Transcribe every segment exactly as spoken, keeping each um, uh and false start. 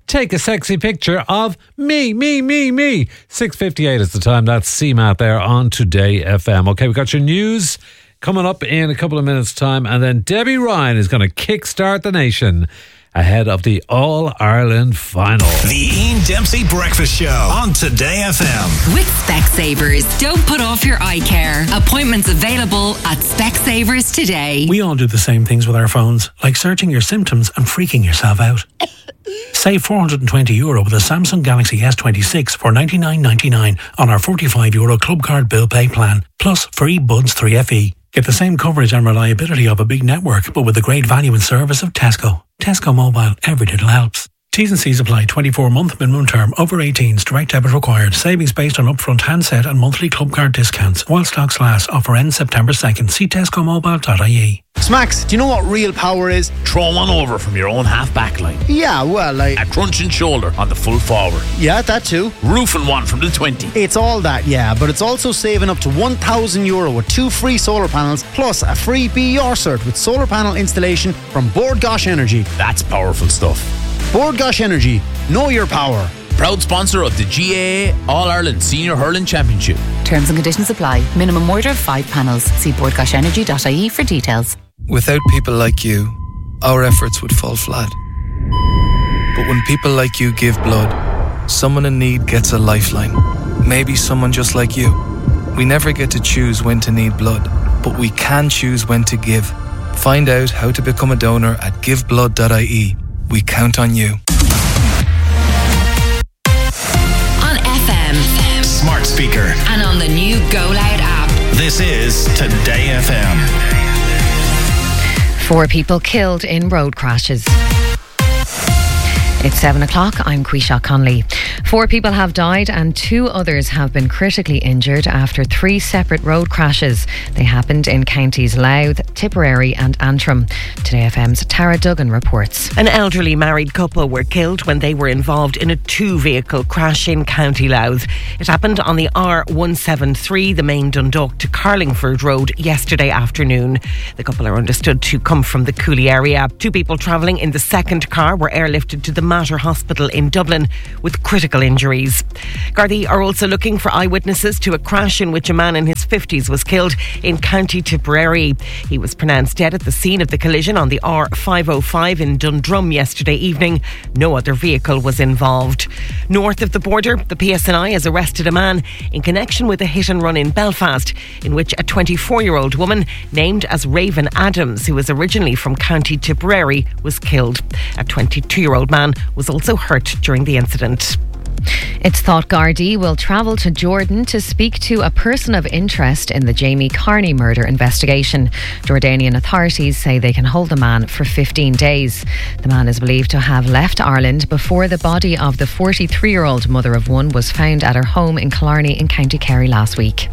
take a sexy picture of me, me, me, me. six fifty-eight is the time. That's C M A T there on Today F M. Okay, we've got your news coming up in a couple of minutes' time, and then Debbie Ryan is going to kickstart the nation ahead of the All-Ireland final. The Ian Dempsey Breakfast Show on Today F M. With Specsavers. Don't put off your eye care. Appointments available at Specsavers today. We all do the same things with our phones, like searching your symptoms and freaking yourself out. Save four hundred twenty euro with a Samsung Galaxy S twenty-six for ninety-nine ninety-nine on our forty-five euro Club Card Bill Pay plan, plus free Buds three F E. Get the same coverage and reliability of a big network, but with the great value and service of Tesco. Tesco Mobile, every little helps. T's and C's apply. twenty-four month minimum term. Over eighteens. Direct debit required. Savings based on upfront handset and monthly club card discounts. While stocks last. Offer ends September second. See tesco mobile dot I E. Smacks, do you know what real power is? Throw one over from your own half-back line. Yeah, well, like... A crunching shoulder on the full forward. Yeah, that too. Roofing one from the twenty. It's all that, yeah, but it's also saving up to one thousand euro with two free solar panels, plus a free B E R cert with solar panel installation from Bord Gosh Energy. That's powerful stuff. Bord Gosh Energy, know your power. Proud sponsor of the G A A All-Ireland Senior Hurling Championship. Terms and conditions apply. Minimum order of five panels. See bord gosh energy dot I E for details. Without people like you, our efforts would fall flat. But when people like you give blood, someone in need gets a lifeline. Maybe someone just like you. We never get to choose when to need blood, but we can choose when to give. Find out how to become a donor at give blood dot I E. We count on you. On F M. Smart speaker. And on the new Go Loud app. This is Today F M. Four people killed in road crashes. It's seven o'clock. I'm Quisha Conley. Four people have died and two others have been critically injured after three separate road crashes. They happened in counties Louth, Tipperary and Antrim. Today F M's Tara Duggan reports. An elderly married couple were killed when they were involved in a two-vehicle crash in County Louth. It happened on the R one seventy-three, the main Dundalk to Carlingford Road, yesterday afternoon. The couple are understood to come from the Cooley area. Two people travelling in the second car were airlifted to the Mater Hospital in Dublin with critical injuries. Gardaí are also looking for eyewitnesses to a crash in which a man in his fifties was killed in County Tipperary. He was pronounced dead at the scene of the collision on the R five oh five in Dundrum yesterday evening. No other vehicle was involved. North of the border, the P S N I has arrested a man in connection with a hit and run in Belfast in which a twenty-four-year-old woman named as Raven Adams, who was originally from County Tipperary, was killed. A twenty-two-year-old man was also hurt during the incident. It's thought Gardaí will travel to Jordan to speak to a person of interest in the Jamie Carney murder investigation. Jordanian authorities say they can hold the man for fifteen days. The man is believed to have left Ireland before the body of the forty-three-year-old mother of one was found at her home in Killarney in County Kerry last week.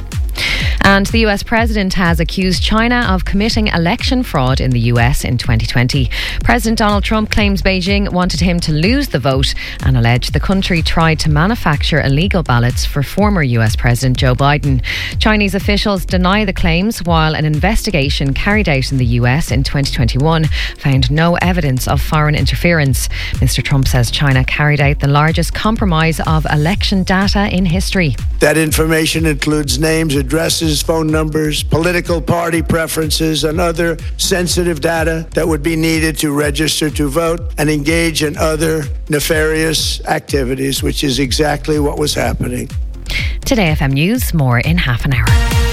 And the U S president has accused China of committing election fraud in the U S in twenty twenty. President Donald Trump claims Beijing wanted him to lose the vote and alleged the country tried to manufacture illegal ballots for former U S President Joe Biden. Chinese officials deny the claims, while an investigation carried out in the U S in twenty twenty-one found no evidence of foreign interference. Mister Trump says China carried out the largest compromise of election data in history. That information includes names, addresses, phone numbers, political party preferences, and other sensitive data that would be needed to register to vote and engage in other nefarious activities, which is exactly what was happening. Today F M News, more in half an hour.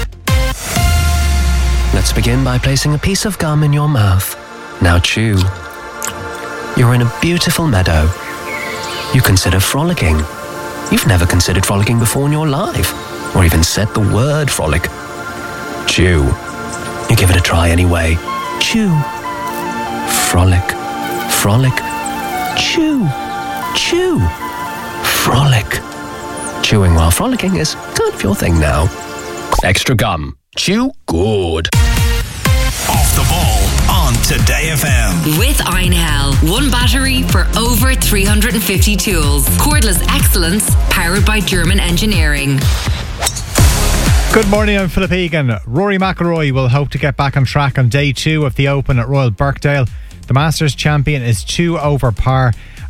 Let's begin by placing a piece of gum in your mouth. Now chew. You're in a beautiful meadow. You consider frolicking. You've never considered frolicking before in your life, or even said the word frolic. Chew. You give it a try anyway. Chew. Frolic. Frolic. Chew. Chew. Frolic. Chewing while frolicking is kind of your thing now. Extra gum. Chew good. Off the ball on Today F M. With Einhell. One battery for over three hundred fifty tools. Cordless excellence powered by German engineering. Good morning, I'm Philip Egan. Rory McIlroy will hope to get back on track on day two of the Open at Royal Birkdale. The Masters champion is two over par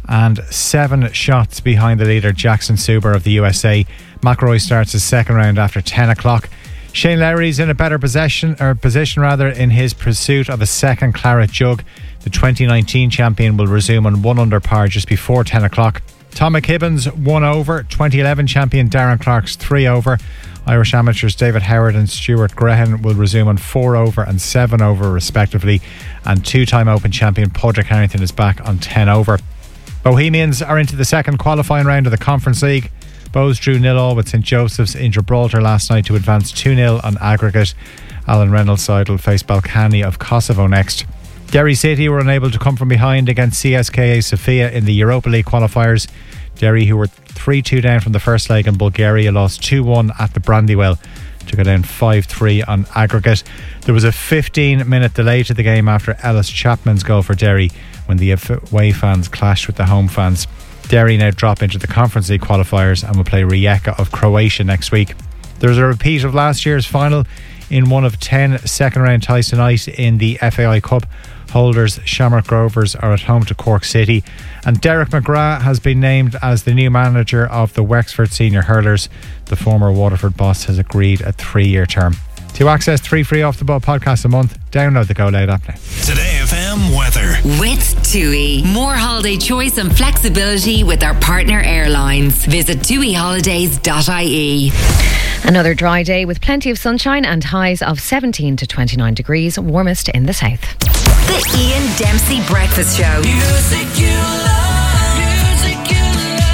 and seven shots behind the leader Jackson Suber of the U S A. McIlroy starts his second round after ten o'clock. Shane Lowry's in a better possession or position rather in his pursuit of a second claret jug. The twenty nineteen champion will resume on one under par just before ten o'clock. Tom McKibben's one over. twenty eleven champion Darren Clark's three over. Irish amateurs David Howard and Stuart Grehan will resume on four over and seven over respectively, and two-time Open champion Padraig Harrington is back on ten over. Bohemians are into the second qualifying round of the Conference League. Bows drew nil all with St Joseph's in Gibraltar last night to advance two nil on aggregate. Alan Reynolds' side will face Balkany of Kosovo next. Derry City were unable to come from behind against C S K A Sofia in the Europa League qualifiers. Derry, who were three two down from the first leg in Bulgaria, lost two one at the Brandywell to go down five three on aggregate. There was a fifteen minute delay to the game after Ellis Chapman's goal for Derry when the away fans clashed with the home fans. Derry now drop into the Conference League qualifiers and will play Rijeka of Croatia next week. There's a repeat of last year's final in one of ten second round ties tonight in the F A I Cup. Holders Shamrock Rovers are at home to Cork City, and Derek McGrath has been named as the new manager of the Wexford Senior Hurlers. The former Waterford boss has agreed a three-year term. To access three free Off the Ball podcasts a month, download the Go Loud app now. Today F M weather. With TUI. More holiday choice and flexibility with our partner airlines. Visit T U I holidays dot I E. Another dry day with plenty of sunshine and highs of seventeen to twenty-nine degrees, warmest in the south. The Ian Dempsey Breakfast Show. Music you love. Music you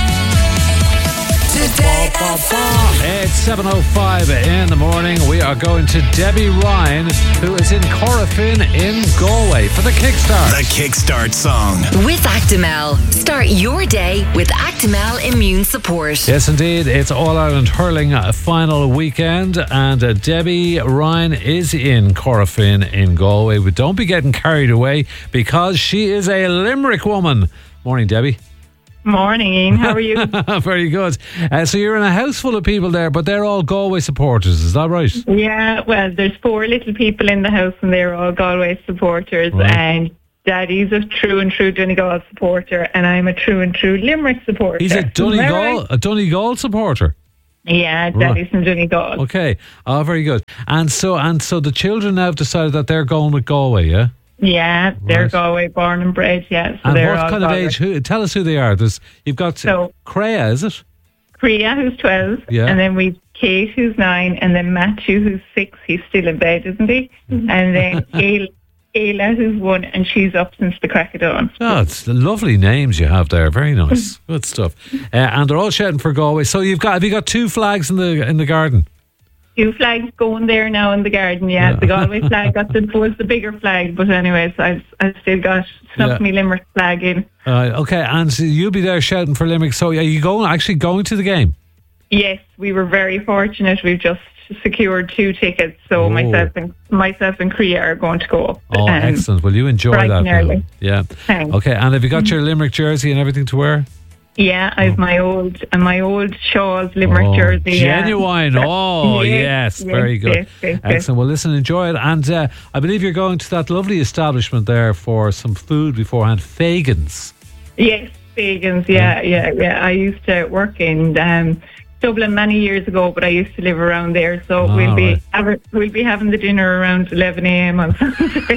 love. Today F M. It's seven oh five in the morning. We are going to Debbie Ryan, who is in Corofin in Galway for the Kickstart. The Kickstart song. With Actimel. Start your day with Actimel Immune Support. Yes, indeed. It's All Ireland Hurling final weekend, and uh, Debbie Ryan is in Corofin in Galway. But don't be getting carried away because she is a Limerick woman. Morning, Debbie. Morning, Ian. How are you? Very good. Uh, so you're in a house full of people there, but they're all Galway supporters. Is that right? Yeah, well, there's four little people in the house and they're all Galway supporters. Right. And Daddy's a true and true Donegal supporter, and I'm a true and true Limerick supporter. He's a Donegal, a Donegal supporter? Yeah, Daddy's Right. from Donegal. Okay. Oh, very good. And so, and so the children now have decided that they're going with Galway, yeah? Yeah, they're Right. Galway born and bred, yeah. So And they're what all kind of Galway. age? Who, tell us who they are. There's, you've got So- Creya, is it? Priya, who's twelve, Yeah. and then we've Kate, who's nine, and then Matthew, who's six. He's still in bed, isn't he? Mm-hmm. And then Ayla, Ayla, who's one, and she's up since the crack of dawn. Oh, it's the lovely names you have there. Very nice. Good stuff. Uh, and they're all shouting for Galway. So you've got, have you got two flags in the in the garden? Two flags going there now in the garden, yeah. Yeah. The Galway flag got the, was the bigger flag, but anyways, I've, I've still got snuck Yeah. me Limerick flag in. Uh, okay, and so you'll be there shouting for Limerick. So are you going actually going to the game? Yes, we were very fortunate. We've just secured two tickets, so Oh. myself and myself and Kriya are going to go. Oh, Um, excellent. Will you enjoy bright that? and early. Will? Yeah. Thanks. Okay, and have you got your Limerick jersey and everything to wear? Yeah, I've my old and my old Shaw's Limerick Oh, jersey. yeah. genuine. Oh, yes. Yes, Very yes, good. yes, yes, yes. Excellent. Well, listen, enjoy it. And uh, I believe you're going to that lovely establishment there for some food beforehand, Fagan's. Yes, Fagans. Yeah, yeah, yeah. I used to work in um, Dublin many years ago, but I used to live around there. So Ah, we'll be right. have, we'll be having the dinner around eleven a.m. on Sunday.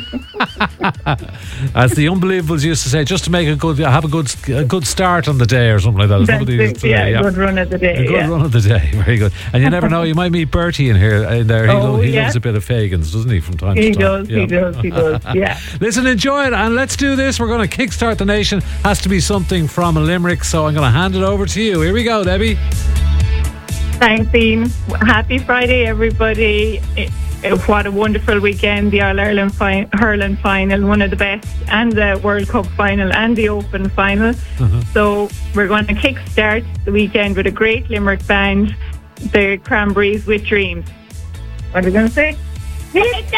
As the Unbelievables used to say, just to make a good, have a good, a good start on the day or something like that. Is That's what they used it, to yeah, say, yeah. good run of the day. A good yeah. run of the day. Very good. And you never know, you might meet Bertie in here. In there, he, Oh, lo- he yeah. loves a bit of Fagan's, doesn't he? From time He to time. does, he does, he does, yeah. Listen, enjoy it, and let's do this. We're going to kickstart the nation. Has to be something from a Limerick, so I'm going to hand it over to you. Here we go, Debbie. Thanks, Ian. Happy Friday, everybody. Eh, eh, What a wonderful weekend. The All-Ireland fi- hurling final, one of the best, and the World Cup final and the Open final. Uh-huh. So we're going to kickstart the weekend with a great Limerick band, the Cranberries with Dreams. What are we going to say?